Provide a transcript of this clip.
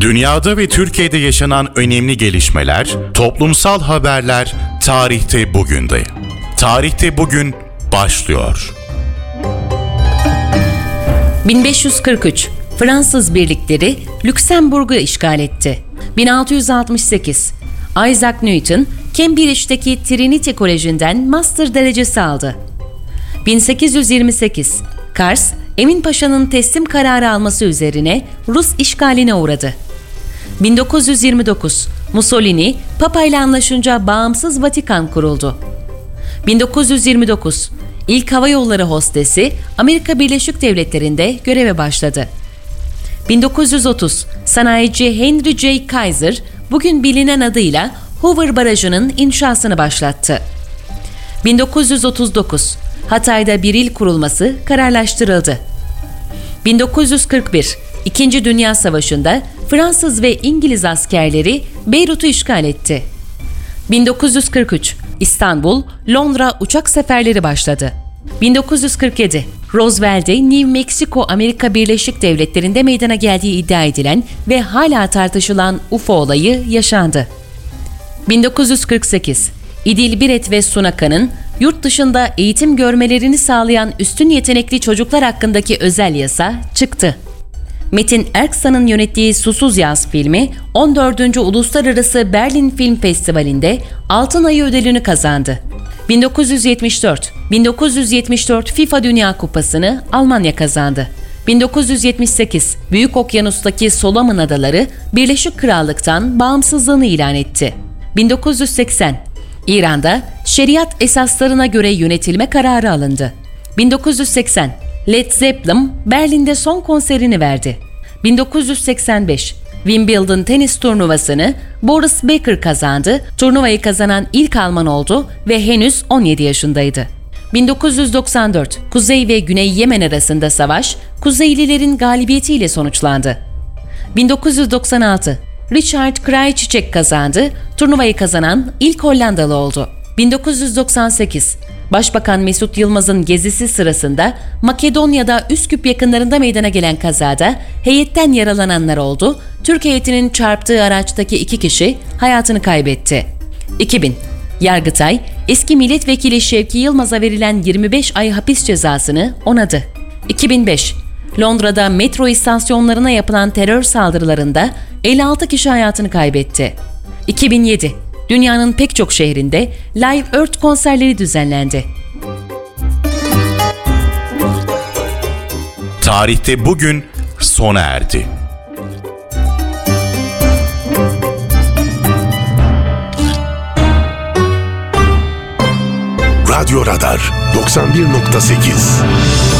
Dünyada ve Türkiye'de yaşanan önemli gelişmeler, toplumsal haberler tarihte bugünde. Tarihte bugün başlıyor. 1543 Fransız birlikleri Lüksemburg'u işgal etti. 1668 Isaac Newton, Cambridge'deki Trinity Koleji'nden master derecesi aldı. 1828 Kars, Emin Paşa'nın teslim kararı alması üzerine Rus işgaline uğradı. 1929 Mussolini, Papa ile anlaşınca bağımsız Vatikan kuruldu. 1929 İlk hava yolları hostesi Amerika Birleşik Devletleri'nde göreve başladı. 1930 sanayici Henry J. Kaiser, bugün bilinen adıyla Hoover Barajı'nın inşasını başlattı. 1939 Hatay'da bir il kurulması kararlaştırıldı. 1941 İkinci Dünya Savaşı'nda Fransız ve İngiliz askerleri Beyrut'u işgal etti. 1943 İstanbul, Londra uçak seferleri başladı. 1947 Roswell'de New Mexico, Amerika Birleşik Devletleri'nde meydana geldiği iddia edilen ve hala tartışılan UFO olayı yaşandı. 1948 İdil Biret ve Sunaka'nın yurt dışında eğitim görmelerini sağlayan üstün yetenekli çocuklar hakkındaki özel yasa çıktı. Metin Erksan'ın yönettiği Susuz Yaz filmi 14. Uluslararası Berlin Film Festivali'nde Altın Ayı ödülünü kazandı. 1974 FIFA Dünya Kupası'nı Almanya kazandı. 1978 Büyük Okyanus'taki Solomon Adaları Birleşik Krallık'tan bağımsızlığını ilan etti. 1980 İran'da şeriat esaslarına göre yönetilme kararı alındı. 1980 Led Zeppelin Berlin'de son konserini verdi. 1985 Wimbledon tenis turnuvasını Boris Becker kazandı. Turnuvayı kazanan ilk Alman oldu ve henüz 17 yaşındaydı. 1994 Kuzey ve Güney Yemen arasında savaş Kuzeylilerin galibiyetiyle sonuçlandı. 1996 Richard Krajicek kazandı. Turnuvayı kazanan ilk Hollandalı oldu. 1998 Başbakan Mesut Yılmaz'ın gezisi sırasında Makedonya'da Üsküp yakınlarında meydana gelen kazada heyetten yaralananlar oldu. Türk heyetinin çarptığı araçtaki 2 kişi hayatını kaybetti. 2000 Yargıtay, eski milletvekili Şevki Yılmaz'a verilen 25 ay hapis cezasını onadı. 2005 Londra'da metro istasyonlarına yapılan terör saldırılarında 56 kişi hayatını kaybetti. 2007 Dünyanın pek çok şehrinde Live Earth konserleri düzenlendi. Tarihte bugün sona erdi. Radyo Radar 91.8